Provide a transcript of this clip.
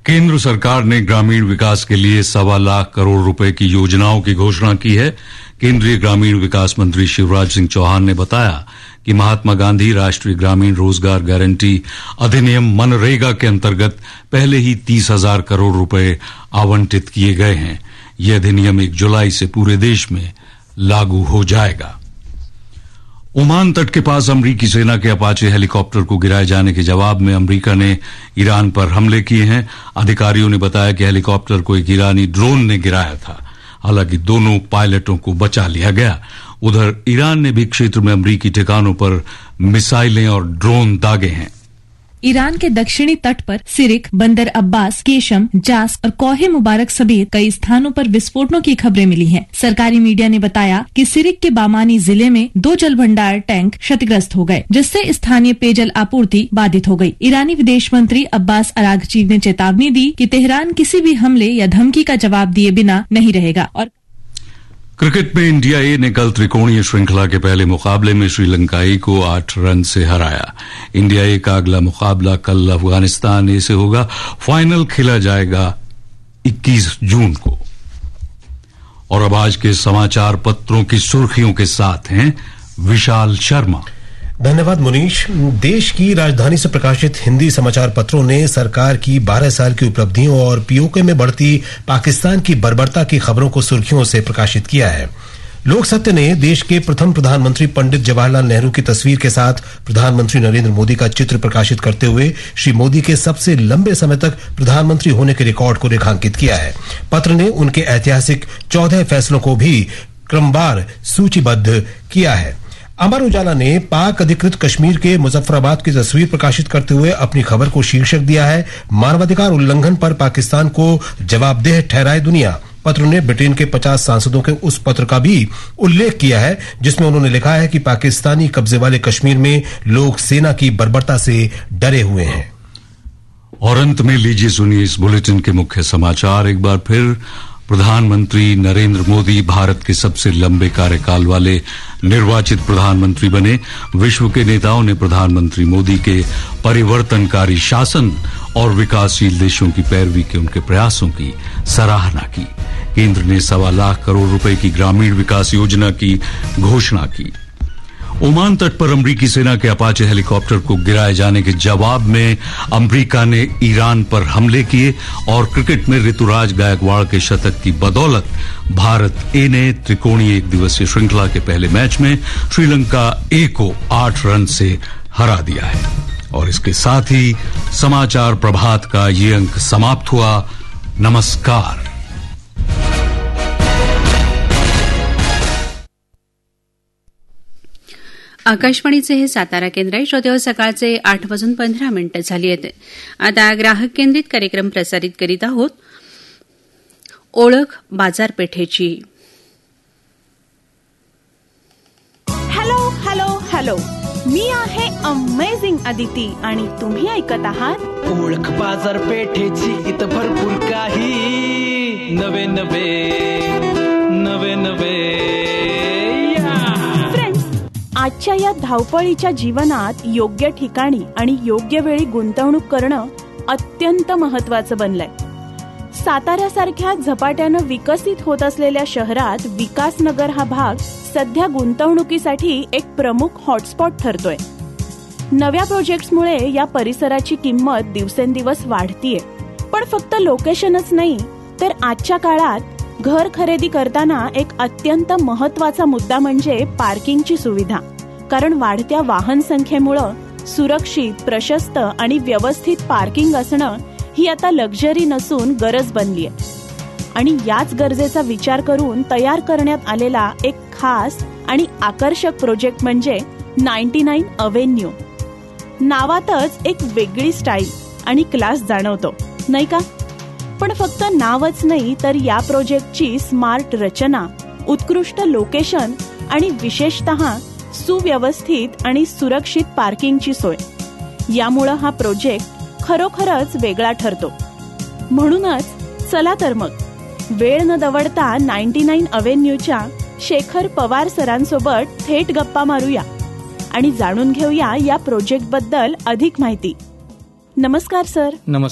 केंद्र सरकार ने ग्रामीण विकास के लिए 1.25 लाख करोड़ रुपए की योजनाओं की घोषणा की है। केंद्रीय ग्रामीण विकास मंत्री शिवराज सिंह चौहान ने बताया कि महात्मा गांधी राष्ट्रीय ग्रामीण रोजगार गारंटी अधिनियम मनरेगा के अंतर्गत पहले ही 30,000 करोड़ रुपए आवंटित किए गए हैं। यह अधिनियम 1 जुलाई से पूरे देश में लागू हो जाएगा। ओमान तट के पास अमरीकी सेना के अपाचे हेलीकॉप्टर को गिराए जाने के जवाब में अमरीका ने ईरान पर हमले किए हैं। अधिकारियों ने बताया कि हेलीकॉप्टर को एक ईरानी ड्रोन ने गिराया था। हालांकि दोनों पायलटों को बचा लिया गया। उधर ईरान ने भी क्षेत्र में अमरीकी ठिकानों पर मिसाइलें और ड्रोन दागे हैं। ईरान के दक्षिणी तट पर सिरिक, बंदर अब्बास, केशम, जास और कौहे मुबारक समेत कई स्थानों पर विस्फोटों की खबरें मिली हैं। सरकारी मीडिया ने बताया कि सिरिक के बामानी जिले में 2 जल भंडार टैंक क्षतिग्रस्त हो गए, जिससे स्थानीय पेयजल आपूर्ति बाधित हो गई। ईरानी विदेश मंत्री अब्बास अरागची ने चेतावनी दी कि तेहरान किसी भी हमले या धमकी का जवाब दिए बिना नहीं रहेगा। और क्रिकेट में इंडिया ए ने कल त्रिकोणीय श्रृंखला के पहले मुकाबले में श्रीलंका ए को 8 रन से हराया। इंडिया ए का अगला मुकाबला कल अफगानिस्तान ए से होगा। फाइनल खेला जाएगा 21 जून को। और अब आज के समाचार पत्रों की सुर्खियों के साथ हैं विशाल शर्मा। धन्यवाद मुनीश। देश की राजधानी से प्रकाशित हिंदी समाचार पत्रों ने सरकार की 12 साल की उपलब्धियों और पीओके में बढ़ती पाकिस्तान की बर्बरता की खबरों को सुर्खियों से प्रकाशित किया है। लोक सत्य ने देश के प्रथम प्रधानमंत्री पंडित जवाहरलाल नेहरू की तस्वीर के साथ प्रधानमंत्री नरेंद्र मोदी का चित्र प्रकाशित करते हुए श्री मोदी के सबसे लंबे समय तक प्रधानमंत्री होने के रिकॉर्ड को रेखांकित किया है। पत्र ने उनके ऐतिहासिक 14 फैसलों को भी क्रमवार सूचीबद्ध किया है। अमर उजाला ने पाक अधिकृत कश्मीर के मुजफ्फराबाद की तस्वीर प्रकाशित करते हुए अपनी खबर को शीर्षक दिया है, मानवाधिकार उल्लंघन पर पाकिस्तान को जवाबदेह ठहराए दुनिया। पत्र ने ब्रिटेन के 50 सांसदों के उस पत्र का भी उल्लेख किया है जिसमें उन्होंने लिखा है कि पाकिस्तानी कब्जे वाले कश्मीर में लोग सेना की बर्बरता से डरे हुए हैं। और अंत में लीजिए सुनिए इस बुलेटिन के मुख्य समाचार एक बार फिर। प्रधानमंत्री नरेंद्र मोदी भारत के सबसे लंबे कार्यकाल वाले निर्वाचित प्रधानमंत्री बने। विश्व के नेताओं ने प्रधानमंत्री मोदी के परिवर्तनकारी शासन और विकासशील देशों की पैरवी के उनके प्रयासों की सराहना की। केंद्र ने 1.25 लाख करोड़ रुपए की ग्रामीण विकास योजना की घोषणा की। ओमान तट पर अमरीकी सेना के अपाचे हेलीकॉप्टर को गिराए जाने के जवाब में अमरीका ने ईरान पर हमले किए। और क्रिकेट में ऋतुराज गायकवाड़ के शतक की बदौलत भारत ए ने त्रिकोणीय 1 दिवसीय श्रृंखला के पहले मैच में श्रीलंका ए को 8 रन से हरा दिया है। और इसके साथ ही समाचार प्रभात का ये अंक समाप्त हुआ। नमस्कार। आकाशवाणीचे हे सातारा केंद्र आहे. श्रोतेहो, सकाळचे 8:15 झाली आहेत. आता ग्राहक केंद्रित कार्यक्रम प्रसारित करीत आहोत. ओळख बाजारपेठेची. हॅलो हॅलो हॅलो, मी आहे अमेझिंग अदिती आणि तुम्ही ऐकत आहात ओळख बाजारपेठेची. इथं भरपूर काही नवे नवे नवे नवे. आजच्या या धावपळीच्या जीवनात योग्य ठिकाणी आणि योग्य वेळी गुंतवणूक करणं अत्यंत महत्वाचं बनलंय. साताऱ्यासारख्या झपाट्यानं विकसित होत असलेल्या शहरात विकासनगर हा भाग सध्या गुंतवणुकीसाठी एक प्रमुख हॉटस्पॉट ठरतोय. नव्या प्रोजेक्ट्समुळे या परिसराची किंमत दिवसेंदिवस वाढतीये. पण फक्त लोकेशनच नाही तर आजच्या काळात घर खरेदी करताना एक अत्यंत महत्वाचा मुद्दा म्हणजे पार्किंगची सुविधा. कारण वाढत्या वाहन संख्येमुळं सुरक्षित, प्रशस्त आणि व्यवस्थित पार्किंग असणं ही आता लक्झरी नसून गरज बनलीय. आणि याच गरजेचा विचार करून तयार करण्यात आलेला एक खास आणि आकर्षक प्रोजेक्ट म्हणजे 99 अव्हेन्यू. नावातच एक वेगळी स्टाईल आणि क्लास जाणवतो, नाही का? पण फक्त नावच नाही तर या प्रोजेक्टची स्मार्ट रचना, उत्कृष्ट लोकेशन आणि विशेषतः सुव्यवस्थित आणि सुरक्षित पार्किंगची सोय यामुळे हा प्रोजेक्ट खरोखरच वेगळा ठरतो. म्हणूनच चला तर मग वेळ न दवडता 99 अव्हेन्यूच्या शेखर पवार सरांसोबत थेट गप्पा मारूया आणि जाणून घेऊया या प्रोजेक्टबद्दल अधिक माहिती. नमस्कार सर.